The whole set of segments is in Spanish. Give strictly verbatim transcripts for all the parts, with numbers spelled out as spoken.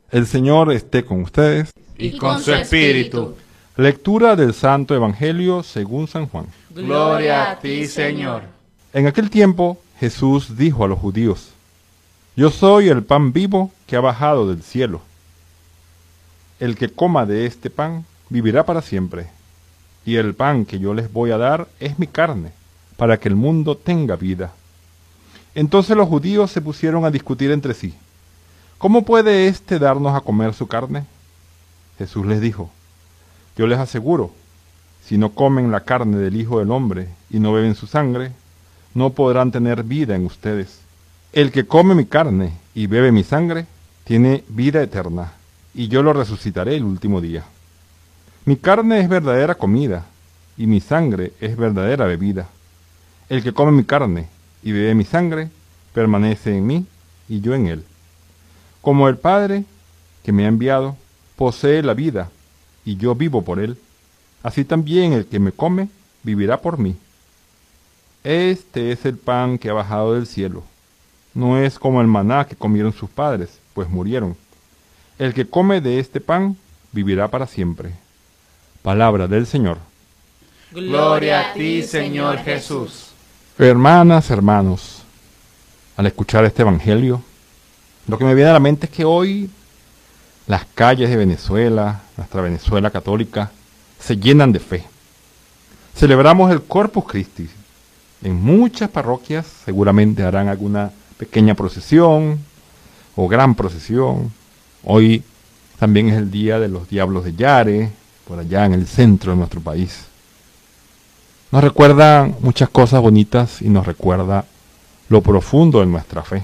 El Señor esté con ustedes. Y con su espíritu. Lectura del Santo Evangelio según San Juan. Gloria a ti, Señor. En aquel tiempo Jesús dijo a los judíos: Yo soy el pan vivo que ha bajado del cielo. El que coma de este pan vivirá para siempre. Y el pan que yo les voy a dar es mi carne, para que el mundo tenga vida. Entonces los judíos se pusieron a discutir entre sí: ¿Cómo puede éste darnos a comer su carne? Jesús les dijo: Yo les aseguro, si no comen la carne del Hijo del Hombre y no beben su sangre, no podrán tener vida en ustedes. El que come mi carne y bebe mi sangre, tiene vida eterna, y yo lo resucitaré el último día. Mi carne es verdadera comida, y mi sangre es verdadera bebida. El que come mi carne y bebe mi sangre, permanece en mí, y yo en él. Como el Padre, que me ha enviado, posee la vida, y yo vivo por él, así también el que me come, vivirá por mí. Este es el pan que ha bajado del cielo. No es como el maná que comieron sus padres, pues murieron. El que come de este pan, vivirá para siempre. Palabra del Señor. Gloria a ti, Señor Jesús. Hermanas, hermanos, al escuchar este Evangelio, lo que me viene a la mente es que hoy las calles de Venezuela, nuestra Venezuela católica, se llenan de fe. Celebramos el Corpus Christi. En muchas parroquias seguramente harán alguna pequeña procesión o gran procesión. Hoy también es el día de los Diablos de Yare, por allá en el centro de nuestro país. Nos recuerda muchas cosas bonitas y nos recuerda lo profundo de nuestra fe.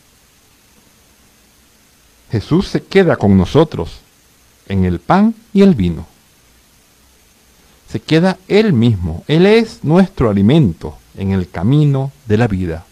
Jesús se queda con nosotros en el pan y el vino. Se queda Él mismo. Él es nuestro alimento en el camino de la vida.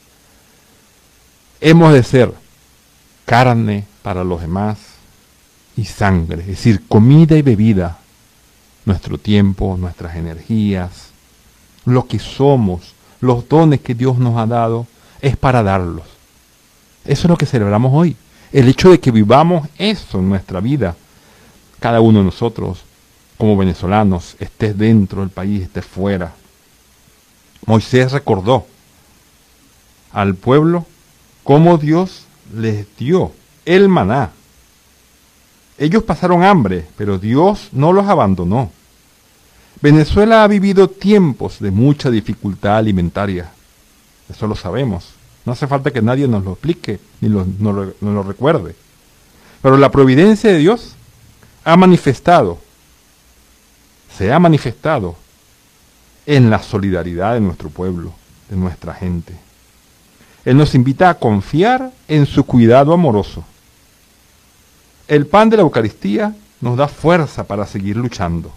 Hemos de ser carne para los demás y sangre, es decir, comida y bebida. Nuestro tiempo, nuestras energías, lo que somos, los dones que Dios nos ha dado, es para darlos. Eso es lo que celebramos hoy. El hecho de que vivamos eso en nuestra vida, cada uno de nosotros, como venezolanos, estés dentro del país, estés fuera. Moisés recordó al pueblo cómo Dios les dio el maná. Ellos pasaron hambre, pero Dios no los abandonó. Venezuela ha vivido tiempos de mucha dificultad alimentaria. Eso lo sabemos. No hace falta que nadie nos lo explique ni lo, nos, lo, nos lo recuerde. Pero la providencia de Dios ha manifestado, se ha manifestado en la solidaridad de nuestro pueblo, de nuestra gente. Él nos invita a confiar en su cuidado amoroso. El pan de la Eucaristía nos da fuerza para seguir luchando.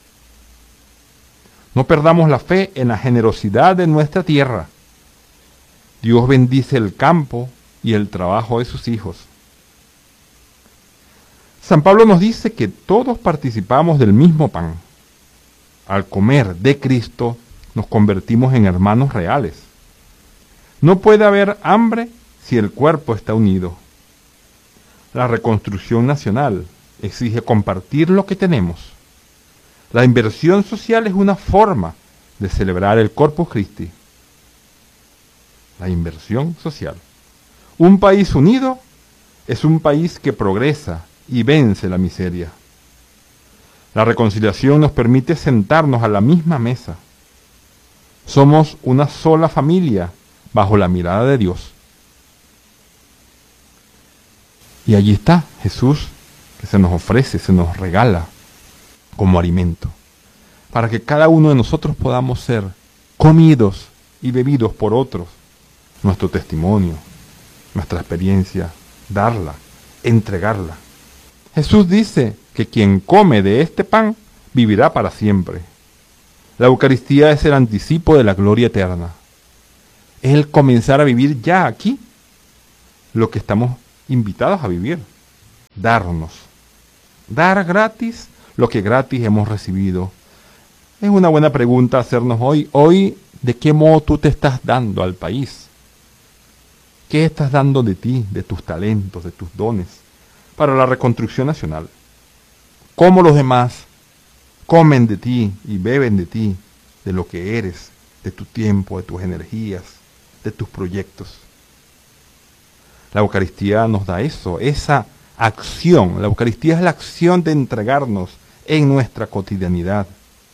No perdamos la fe en la generosidad de nuestra tierra. Dios bendice el campo y el trabajo de sus hijos. San Pablo nos dice que todos participamos del mismo pan. Al comer de Cristo nos convertimos en hermanos reales. No puede haber hambre si el cuerpo está unido. La reconstrucción nacional exige compartir lo que tenemos. La inversión social es una forma de celebrar el Corpus Christi. La inversión social. Un país unido es un país que progresa y vence la miseria. La reconciliación nos permite sentarnos a la misma mesa. Somos una sola familia bajo la mirada de Dios. Y allí está Jesús, que se nos ofrece, se nos regala como alimento, para que cada uno de nosotros podamos ser comidos y bebidos por otros. Nuestro testimonio, nuestra experiencia, darla, entregarla. Jesús dice que quien come de este pan vivirá para siempre. La Eucaristía es el anticipo de la gloria eterna. Es el comenzar a vivir ya aquí lo que estamos invitados a vivir. Darnos. Dar gratis lo que gratis hemos recibido. Es una buena pregunta hacernos hoy. Hoy, ¿de qué modo tú te estás dando al país? ¿Qué estás dando de ti, de tus talentos, de tus dones? para la reconstrucción nacional. Cómo los demás comen de ti y beben de ti, de lo que eres, de tu tiempo, de tus energías, de tus proyectos. La Eucaristía nos da eso, esa acción. La Eucaristía es la acción de entregarnos en nuestra cotidianidad.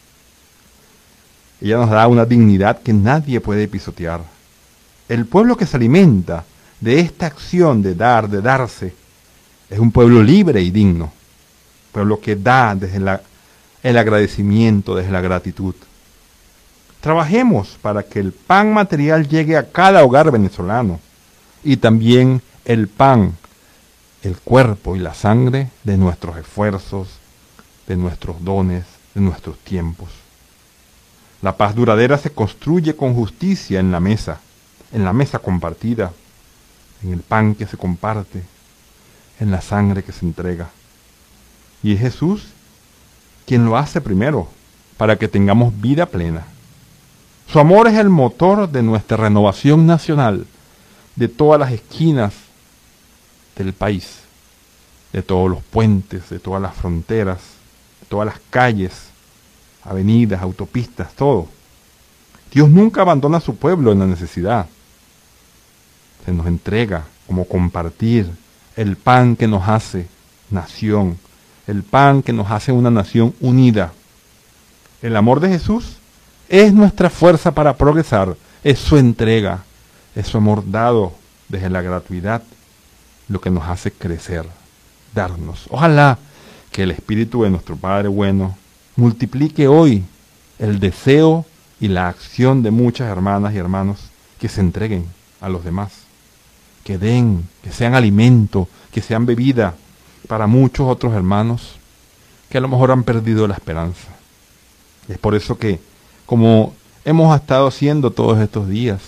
Ella nos da una dignidad que nadie puede pisotear. El pueblo que se alimenta de esta acción de dar, de darse, es un pueblo libre y digno. Pueblo que da desde la, el agradecimiento, desde la gratitud. Trabajemos para que el pan material llegue a cada hogar venezolano y también el pan, el cuerpo y la sangre de nuestros esfuerzos, de nuestros dones, de nuestros tiempos. La paz duradera se construye con justicia en la mesa, en la mesa compartida, en el pan que se comparte, en la sangre que se entrega. Y es Jesús quien lo hace primero, para que tengamos vida plena. Su amor es el motor de nuestra renovación nacional, de todas las esquinas del país, de todos los puentes, de todas las fronteras, de todas las calles, avenidas, autopistas, todo. Dios nunca abandona a su pueblo en la necesidad. Se nos entrega como compartir el pan que nos hace nación, el pan que nos hace una nación unida. El amor de Jesús es nuestra fuerza para progresar, es su entrega, es su amor dado desde la gratuidad, lo que nos hace crecer, darnos. Ojalá que el Espíritu de nuestro Padre bueno multiplique hoy el deseo y la acción de muchas hermanas y hermanos que se entreguen a los demás, que den, que sean alimento, que sean bebida para muchos otros hermanos que a lo mejor han perdido la esperanza. Es por eso que, como hemos estado haciendo todos estos días,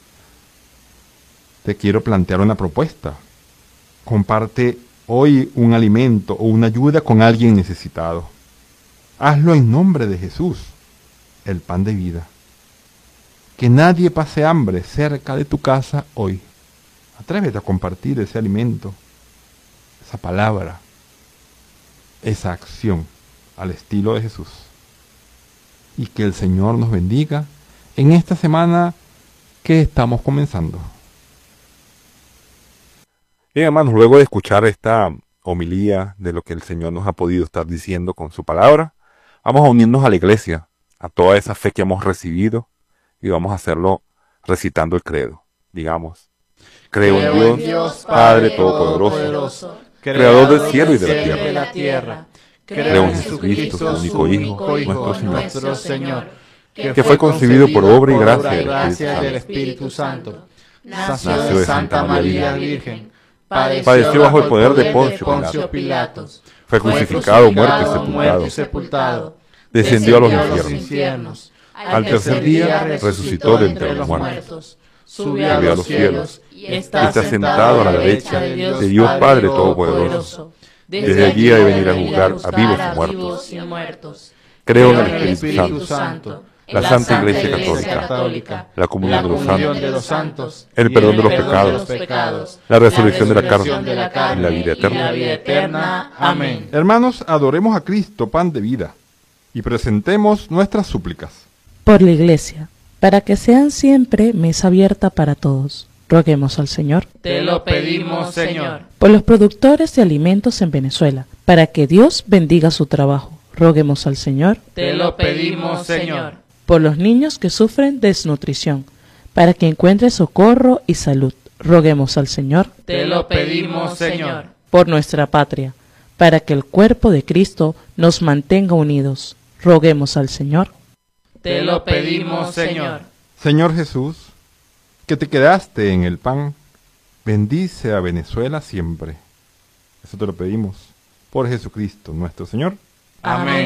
te quiero plantear una propuesta. Comparte hoy un alimento o una ayuda con alguien necesitado. Hazlo en nombre de Jesús, el pan de vida. Que nadie pase hambre cerca de tu casa hoy. Atrévete a compartir ese alimento, esa palabra, esa acción al estilo de Jesús. Y que el Señor nos bendiga en esta semana que estamos comenzando. Bien, hermanos, luego de escuchar esta homilía de lo que el Señor nos ha podido estar diciendo con su palabra, vamos a unirnos a la iglesia, a toda esa fe que hemos recibido, y vamos a hacerlo recitando el credo. Digamos, creo en Dios, Dios Padre Todopoderoso, Creador del cielo y de la tierra. Creo en Jesucristo, su único Hijo, nuestro Señor, nuestro Señor, que fue concebido por obra y gracia, gracia del Espíritu Santo, nació de Santa María Virgen, padeció bajo el poder de Poncio Pilato, fue crucificado, muerto y sepultado, descendió a los infiernos, al tercer día resucitó de entre los muertos, subió a los cielos y está sentado a la derecha de Dios Padre Todopoderoso. Desde allí ha de venir a juzgar a vivos y muertos. Creo en el Espíritu Santo, la Santa Iglesia Católica, la comunión de los santos, el perdón de los pecados, la resurrección de la carne y la vida eterna. Amén. Hermanos, adoremos a Cristo, pan de vida, y presentemos nuestras súplicas. Por la Iglesia, para que sean siempre mesa abierta para todos. Roguemos al Señor. Te lo pedimos, Señor. Por los productores de alimentos en Venezuela, para que Dios bendiga su trabajo. Roguemos al Señor. Te lo pedimos, Señor. Por los niños que sufren desnutrición, para que encuentre socorro y salud. Roguemos al Señor. Te lo pedimos, Señor. Por nuestra patria, para que el cuerpo de Cristo nos mantenga unidos. Roguemos al Señor. Te lo pedimos, Señor. Señor Jesús, que te quedaste en el pan, bendice a Venezuela siempre. Eso te lo pedimos por Jesucristo nuestro Señor. Amén.